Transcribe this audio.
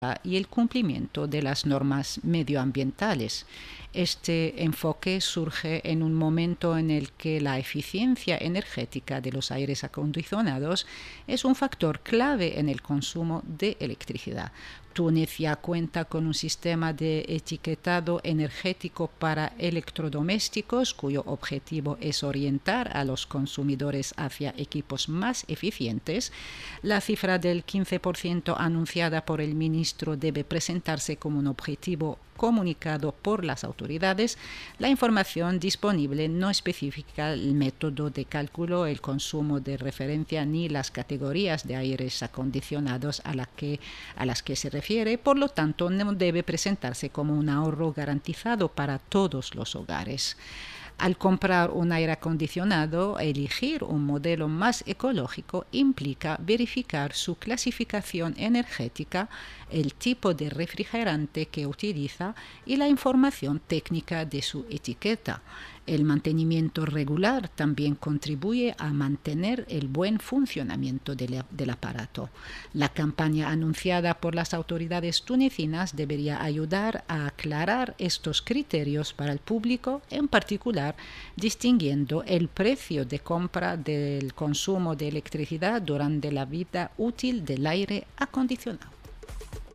y el cumplimiento de las normas medioambientales. Este enfoque surge en un momento en el que la eficiencia energética de los aires acondicionados es un factor clave en el consumo de electricidad. Túnez ya cuenta con un sistema de etiquetado energético para electrodomésticos cuyo objetivo es orientar a los consumidores hacia equipos más eficientes. La cifra del 15% anunciada por el ministro debe presentarse como un objetivo comunicado por las autoridades. La información disponible no especifica el método de cálculo, el consumo de referencia ni las categorías de aires acondicionados a las que se refiere, por lo tanto no debe presentarse como un ahorro garantizado para todos los hogares. Al comprar un aire acondicionado, elegir un modelo más ecológico implica verificar su clasificación energética, el tipo de refrigerante que utiliza y la información técnica de su etiqueta. El mantenimiento regular también contribuye a mantener el buen funcionamiento del aparato. La campaña anunciada por las autoridades tunecinas debería ayudar a aclarar estos criterios para el público, en particular distinguiendo el precio de compra del consumo de electricidad durante la vida útil del aire acondicionado.